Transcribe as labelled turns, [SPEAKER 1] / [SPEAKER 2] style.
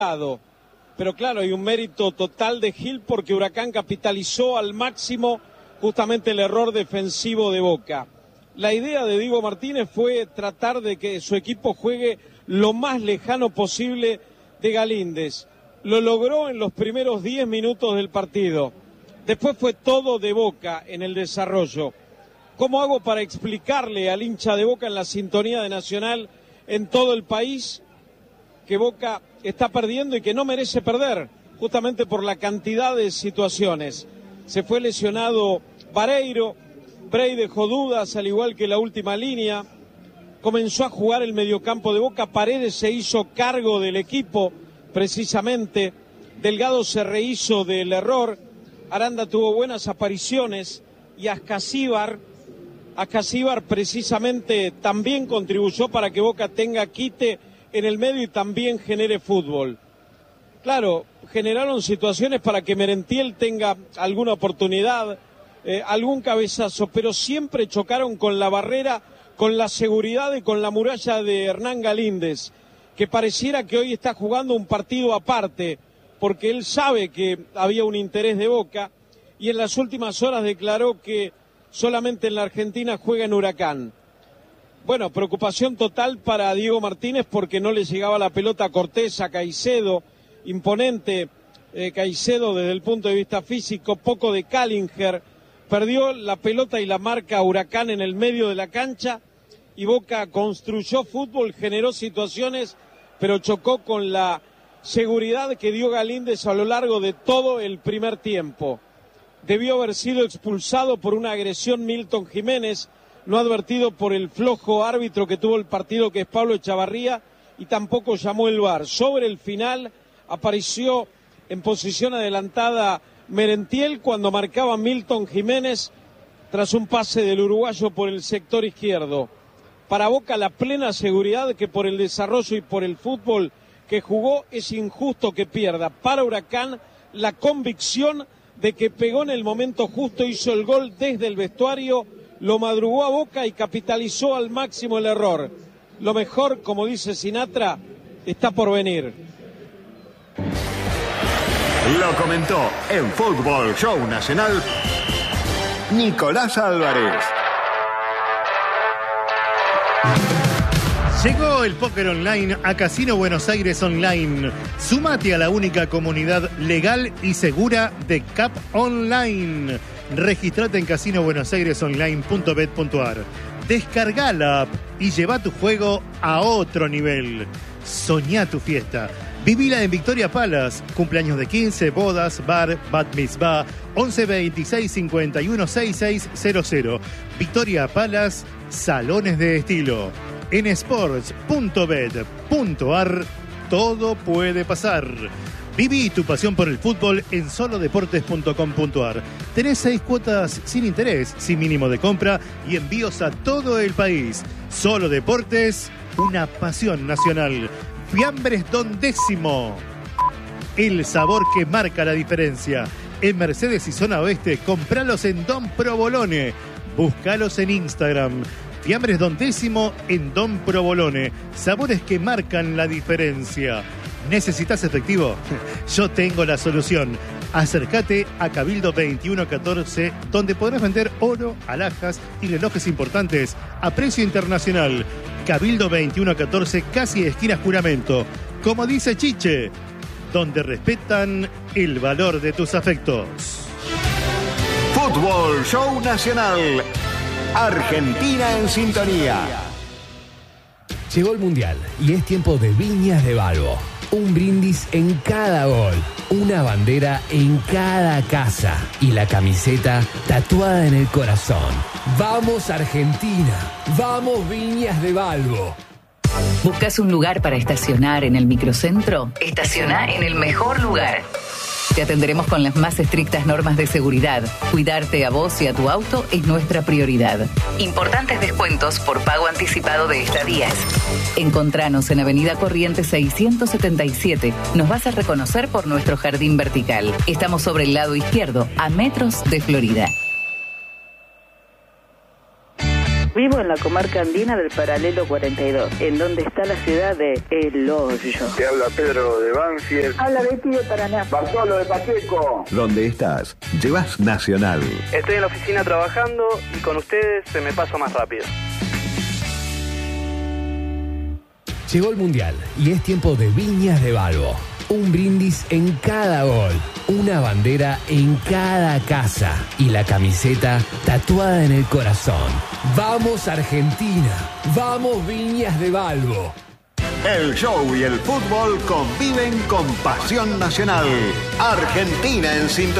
[SPEAKER 1] Pero claro, hay un mérito total de Gil porque Huracán capitalizó al máximo justamente el error defensivo de Boca. La idea de Diego Martínez fue tratar de que su equipo juegue lo más lejano posible de Galíndez. Lo logró en los primeros 10 minutos del partido. Después fue todo de Boca en el desarrollo. ¿Cómo hago para explicarle al hincha de Boca en la sintonía de Nacional en todo el país que Boca está perdiendo y que no merece perder, justamente por la cantidad de situaciones? Se fue lesionado Vareiro, Bray dejó dudas, al igual que la última línea. Comenzó a jugar el mediocampo de Boca, Paredes se hizo cargo del equipo, precisamente. Delgado se rehizo del error, Aranda tuvo buenas apariciones y Ascasíbar precisamente también contribuyó para que Boca tenga quite en el medio y también genere fútbol. Claro, generaron situaciones para que Merentiel tenga alguna oportunidad, algún cabezazo, pero siempre chocaron con la barrera, con la seguridad y con la muralla de Hernán Galíndez, que pareciera que hoy está jugando un partido aparte, porque él sabe que había un interés de Boca y en las últimas horas declaró que solamente en la Argentina juega en Huracán. Bueno, preocupación total para Diego Martínez porque no le llegaba la pelota a Cortés, a Caicedo, imponente Caicedo desde el punto de vista físico, poco de Callinger, perdió la pelota y la marca a Huracán en el medio de la cancha y Boca construyó fútbol, generó situaciones, pero chocó con la seguridad que dio Galíndez a lo largo de todo el primer tiempo. Debió haber sido expulsado por una agresión Milton Jiménez, no advertido por el flojo árbitro que tuvo el partido, que es Pablo Echavarría, y tampoco llamó el VAR. Sobre el final apareció en posición adelantada Merentiel cuando marcaba Milton Jiménez tras un pase del uruguayo por el sector izquierdo. Para Boca la plena seguridad que por el desarrollo y por el fútbol que jugó es injusto que pierda. Para Huracán la convicción de que pegó en el momento justo, hizo el gol desde el vestuario, lo madrugó a Boca y capitalizó al máximo el error. Lo mejor, como dice Sinatra, está por venir.
[SPEAKER 2] Lo comentó en Fútbol Show Nacional Nicolás Álvarez.
[SPEAKER 3] Llegó el póker online a Casino Buenos Aires Online. Súmate a la única comunidad legal y segura de CAP Online. Registrate en casinobuenosairesonline.bet.ar. Descarga la app y lleva tu juego a otro nivel. Soñá tu fiesta. Vivila en Victoria Palace. Cumpleaños de 15, bodas, bar, bat mitzvah. 11 26 51 6600. Victoria Palace, salones de estilo. En sports.bet.ar todo puede pasar. Viví tu pasión por el fútbol en solodeportes.com.ar. Tenés 6 cuotas sin interés, sin mínimo de compra y envíos a todo el país. Solo Deportes, una pasión nacional. Fiambres Don Décimo, el sabor que marca la diferencia. En Mercedes y Zona Oeste, compralos en Don Provolone. Búscalos en Instagram. Fiambres Don Décimo en Don Provolone. Sabores que marcan la diferencia. ¿Necesitas efectivo? Yo tengo la solución. Acércate a Cabildo 2114, donde podrás vender oro, alhajas y relojes importantes a precio internacional. Cabildo 2114, casi esquina Juramento. Como dice Chiche, donde respetan el valor de tus afectos.
[SPEAKER 2] Fútbol Show Nacional. Argentina en sintonía.
[SPEAKER 4] Llegó el Mundial y es tiempo de Viñas de Balbo. Un brindis en cada gol, una bandera en cada casa y la camiseta tatuada en el corazón. ¡Vamos Argentina! ¡Vamos Viñas de Balbo!
[SPEAKER 5] ¿Buscas un lugar para estacionar en el microcentro? Estaciona en el mejor lugar. Te atenderemos con las más estrictas normas de seguridad. Cuidarte a vos y a tu auto es nuestra prioridad. Importantes descuentos por pago anticipado de estadías. Encontranos en Avenida Corrientes 677. Nos vas a reconocer por nuestro jardín vertical. Estamos sobre el lado izquierdo, a metros de Florida.
[SPEAKER 6] Vivo en la comarca andina del Paralelo 42, en donde está la ciudad de El Hoyo.
[SPEAKER 7] Te habla Pedro de Banfield.
[SPEAKER 6] Habla Betty de Paraná.
[SPEAKER 7] Bartolo de Pacheco.
[SPEAKER 2] ¿Dónde estás? Llevas Nacional.
[SPEAKER 8] Estoy en la oficina trabajando y con ustedes se me pasa más rápido.
[SPEAKER 4] Llegó el Mundial y es tiempo de Viñas de Balbo. Un brindis en cada gol, una bandera en cada casa y la camiseta tatuada en el corazón. ¡Vamos Argentina! ¡Vamos Viñas de Balbo!
[SPEAKER 2] El show y el fútbol conviven con pasión nacional. Argentina en sintonía.